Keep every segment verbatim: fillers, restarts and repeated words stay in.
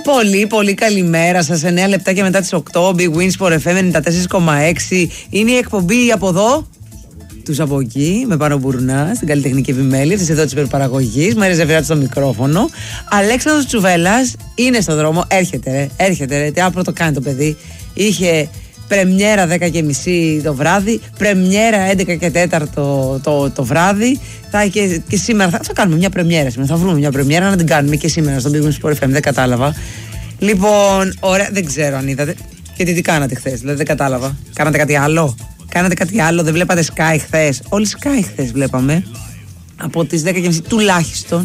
Πολύ, πολύ καλημέρα σας. εννέα λεπτάκια μετά τις οκτώ. Big Wins for εφ εμ ενενήντα τέσσερα κόμμα έξι. Είναι η εκπομπή από εδώ. Τους από εκεί, με Πάνο Μπουρνά, στην καλλιτεχνική επιμέλεια της εδώ της υπερπαραγωγής. Μαρία Ζευγιάτη στο μικρόφωνο. Αλέξανδρος Τσουβέλλας είναι στο δρόμο. Έρχεται, ρε, έρχεται, ρε. Τι άπλο το κάνει το παιδί. Είχε πρεμιέρα δέκα και μισή το βράδυ, πρεμιέρα έντεκα και τέσσερα το, το, το βράδυ. Θα και, και σήμερα θα, θα κάνουμε μια πρεμιέρα σήμερα. Θα βρούμε μια πρεμιέρα να την κάνουμε και σήμερα στο Big Wins for εφ εμ. Δεν κατάλαβα. Λοιπόν, ωραία, δεν ξέρω αν είδατε. Και τι, τι κάνατε χθες, δηλαδή δεν κατάλαβα. Κάνατε κάτι άλλο. Κάνατε κάτι άλλο, δεν βλέπατε Sky χθες. Όλοι Sky χθες βλέπαμε. Από τις δέκα και μισή τουλάχιστον.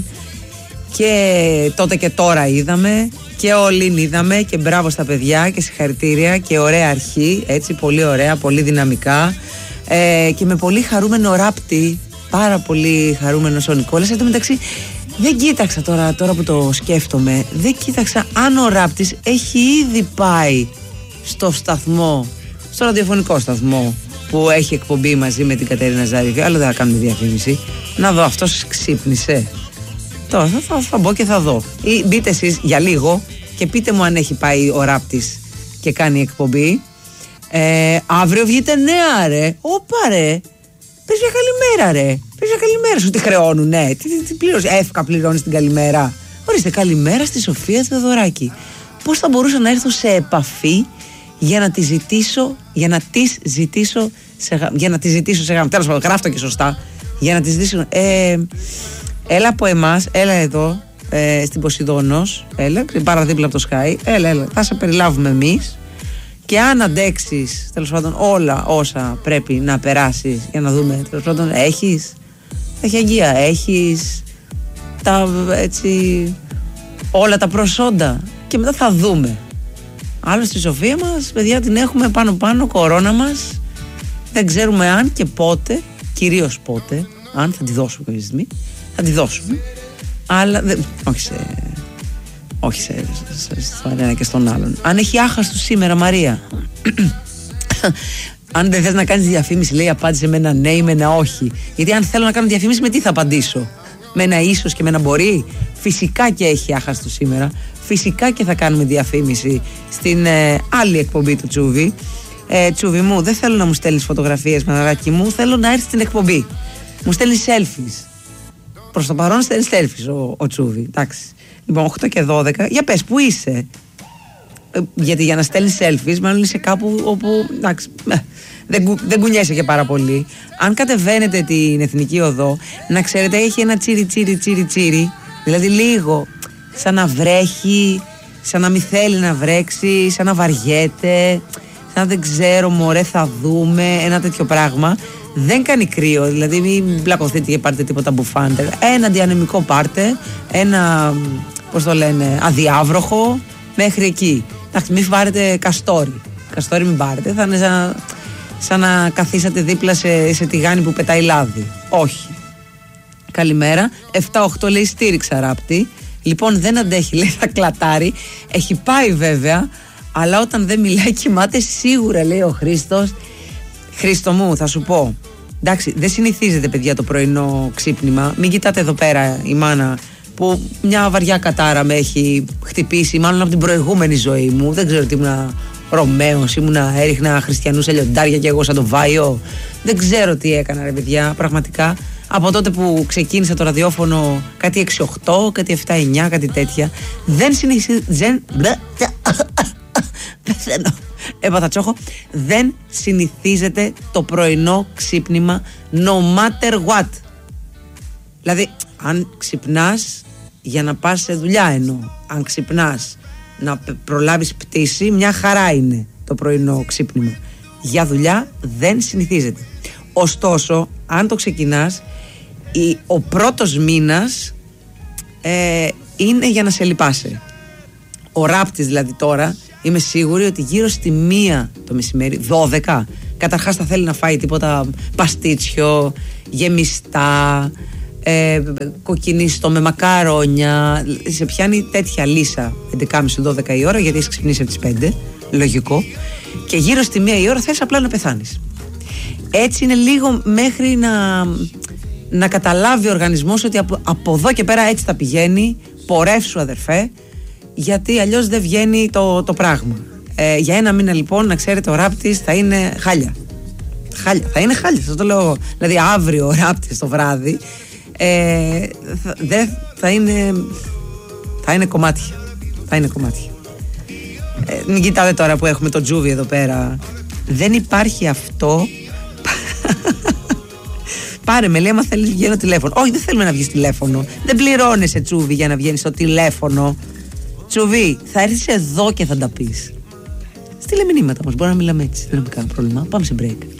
Και τότε και τώρα είδαμε. Και όλοι είδαμε. Και μπράβο στα παιδιά και συγχαρητήρια. Και ωραία αρχή. Έτσι, πολύ ωραία, πολύ δυναμικά. Ε, και με πολύ χαρούμενο ράπτη. Πάρα πολύ χαρούμενος ο Νικόλας. Εν τω μεταξύ, δεν κοίταξα τώρα, τώρα που το σκέφτομαι. Δεν κοίταξα αν ο ράπτης έχει ήδη πάει στο σταθμό, στο ραδιοφωνικό σταθμό που έχει εκπομπή μαζί με την Κατερίνα Ζάριβη. Άλλο δεν θα κάνουμε διαφήμιση. Να δω, αυτός ξύπνησε. Τώρα θα, θα, θα μπω και θα δω. Ή μπείτε εσείς για λίγο και πείτε μου αν έχει πάει ο ράπτης και κάνει εκπομπή. Ε, αύριο βγείτε νέα, ρε. Όπα, ρε. Πες μια καλημέρα, ρε. Πες μια καλημέρα. Σου τη χρεώνουν, ναι. Τι, τι, τι πλήρωσε. Εύκα πληρώνεις την καλημέρα. Ορίστε, καλημέρα στη Σοφία Θεοδωράκη. Πώς θα μπορούσα να έρθω σε επαφή για να τη ζητήσω, για να της ζητήσω σε, για να τη ζητήσω σε γάμο. Τέλος πάντων, γράφτο και σωστά. Για να τη ζητήσω. Ε, έλα από εμάς, έλα εδώ, ε, στην Ποσειδώνος. Έλα, παραδίπλα από το Sky. Έλα, έλα. Θα σε περιλάβουμε εμείς. Και αν αντέξεις, τέλος πάντων, όλα όσα πρέπει να περάσεις για να δούμε, τέλος πάντων, έχεις έχει αγγεία, έχεις τα, έτσι, όλα τα προσόντα. Και μετά θα δούμε. Άλλωστε στη Σοφία μας, παιδιά, την έχουμε πάνω πάνω, κορώνα μας. Δεν ξέρουμε αν και πότε, κυρίως πότε, αν θα τη δώσουμε κάποια στιγμή, θα τη δώσουμε. Αλλά δεν, όχι σε, όχι σε, σε, στον ένα και στον άλλον. Αν έχει άχαστο σήμερα, Μαρία, αν δεν θες να κάνεις διαφήμιση, λέει, απάντησε με ένα ναι ή με ένα όχι. Γιατί αν θέλω να κάνω διαφήμιση, με τι θα απαντήσω? Με ένα ίσως και με ένα μπορεί? Φυσικά και έχει άχαστο σήμερα. Φυσικά και θα κάνουμε διαφήμιση στην ε, άλλη εκπομπή του Τσούβι. Ε, Τσούβι μου, δεν θέλω να μου στέλνεις φωτογραφίες, μαναράκι μου. Θέλω να έρθεις στην εκπομπή. Μου στέλνεις selfies. Προς το παρόν στέλνεις selfies ο, ο Τσούβι. Εντάξει. Λοιπόν, οκτώ και δώδεκα. Για πες, πού είσαι? Ε, γιατί για να στέλνεις selfies, μάλλον είσαι κάπου όπου. Εντάξει. Δεν, κου, δεν κουνιέσαι και πάρα πολύ. Αν κατεβαίνετε την Εθνική Οδό, να ξέρετε, έχει ένα τσίρι τσίρι τσίρι τσίρι. Δηλαδή λίγο. Σαν να βρέχει, σαν να μην θέλει να βρέξει, σαν να βαριέται, σαν να δεν ξέρω, μωρέ, θα δούμε, ένα τέτοιο πράγμα. Δεν κάνει κρύο, δηλαδή μην μπλακωθείτε και πάρτε τίποτα μπουφάντερ. Ένα διανεμικό πάρτε, ένα, πώς το λένε, αδιάβροχο, μέχρι εκεί. Εντάξει, μην πάρετε καστόρι. Καστόρι μην πάρετε, θα είναι σαν, σαν να καθίσατε δίπλα σε, σε τηγάνι που πετάει λάδι. Όχι. Καλημέρα. επτά οκτώ λέει στήριξα ράπτη. Λοιπόν, δεν αντέχει, λέει, θα κλατάρει. Έχει πάει βέβαια, αλλά όταν δεν μιλάει κοιμάται σίγουρα, λέει ο Χρήστος. Χρήστο μου, θα σου πω. Εντάξει, δεν συνηθίζεται, παιδιά, το πρωινό ξύπνημα. Μην κοιτάτε εδώ πέρα η μάνα που μια βαριά κατάρα με έχει χτυπήσει, μάλλον από την προηγούμενη ζωή μου. Δεν ξέρω τι ήμουνα Ρωμαίος, ήμουνα, έριχνα χριστιανούς σε λιοντάρια και εγώ σαν το Βάιο. Δεν ξέρω τι έκανα, ρε παιδιά, πραγματικά. Από τότε που ξεκίνησα το ραδιόφωνο, κάτι έξι οκτώ, κάτι επτά εννιά, κάτι τέτοια. Δεν συνηθίζεται. Έπαθα τσόχο. Δεν συνηθίζεται το πρωινό ξύπνημα no matter what. Δηλαδή, αν ξυπνάς για να πας σε δουλειά, εννοώ. Αν ξυπνάς να προλάβεις πτήση, μια χαρά είναι το πρωινό ξύπνημα. Για δουλειά δεν συνηθίζεται. Ωστόσο, αν το ξεκινάς, ο πρώτος μήνας ε, είναι για να σε λυπάσαι. Ο ράπτης δηλαδή τώρα, είμαι σίγουρη ότι γύρω στη μία το μεσημέρι, δώδεκα, καταρχάς θα θέλει να φάει τίποτα παστίτσιο, γεμιστά, ε, κοκκινίστο με μακαρόνια. Σε πιάνει τέτοια λύσα έντεκα και μισή δώδεκα η ώρα, γιατί έχεις ξυπνήσει από τις πέντε, λογικό. Και γύρω στη μία η ώρα θες απλά να πεθάνεις. Έτσι είναι λίγο μέχρι να, να καταλάβει ο οργανισμός ότι από, από εδώ και πέρα έτσι θα πηγαίνει. Πορεύσου, αδερφέ, γιατί αλλιώς δεν βγαίνει το, το πράγμα. Ε, για ένα μήνα λοιπόν, να ξέρετε, ο ράπτης θα είναι χάλια. Χάλια, θα είναι χάλια, σας το λέω. Δηλαδή αύριο ο ράπτης το βράδυ ε, θα, δε, θα είναι θα είναι κομμάτια. Θα είναι κομμάτια. Ε, μην κοιτάτε τώρα που έχουμε το Τζούβι εδώ πέρα. Δεν υπάρχει αυτό. Πάρε με, λέει, άμα θέλεις βγαίνω τηλέφωνο. Όχι, δεν θέλουμε να βγεις τηλέφωνο. Δεν πληρώνεσαι, Τσούβι, για να βγαίνεις στο τηλέφωνο. Τσούβι, θα έρθεις εδώ και θα τα πεις. Στείλε μηνύματα όμως, μπορούμε να μιλάμε έτσι. Δεν έχουμε κανένα πρόβλημα. Πάμε σε break.